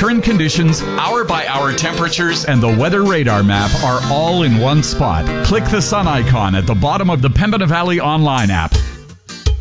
current conditions, hour-by-hour temperatures, and the weather radar map are all in one spot. Click the sun icon at the bottom of the Pembina Valley online app